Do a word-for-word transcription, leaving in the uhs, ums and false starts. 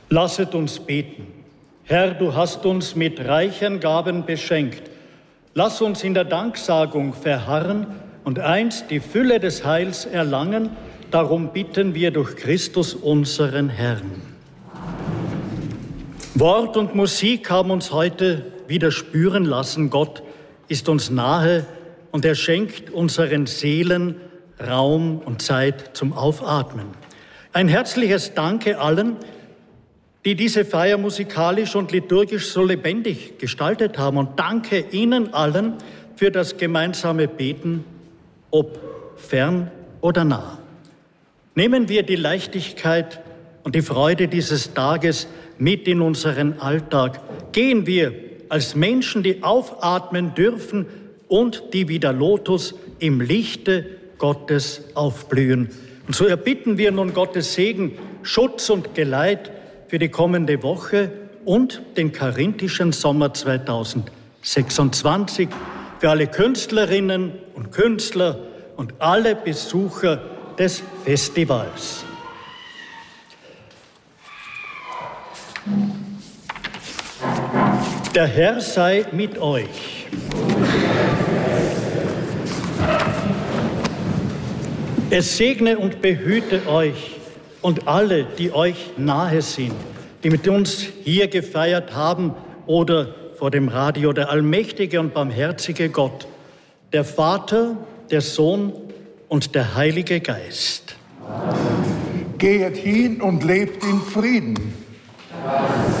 Lasset uns beten. Herr, du hast uns mit reichen Gaben beschenkt. Lass uns in der Danksagung verharren und einst die Fülle des Heils erlangen. Darum bitten wir durch Christus unseren Herrn. Wort und Musik haben uns heute wieder spüren lassen, Gott ist uns nahe und er schenkt unseren Seelen Raum und Zeit zum Aufatmen. Ein herzliches Danke allen, die diese Feier musikalisch und liturgisch so lebendig gestaltet haben. Und danke Ihnen allen für das gemeinsame Beten, ob fern oder nah. Nehmen wir die Leichtigkeit und die Freude dieses Tages mit in unseren Alltag. Gehen wir als Menschen, die aufatmen dürfen und die wie der Lotus im Lichte Gottes aufblühen. Und so erbitten wir nun Gottes Segen, Schutz und Geleit für die kommende Woche und den karinthischen Sommer zweitausendsechsundzwanzig, für alle Künstlerinnen und Künstler und alle Besucher des Festivals. Der Herr sei mit euch. Es segne und behüte euch und alle, die euch nahe sind, die mit uns hier gefeiert haben oder vor dem Radio, der allmächtige und barmherzige Gott, der Vater, der Sohn und der Heilige Geist. Amen. Geht hin und lebt in Frieden. Amen.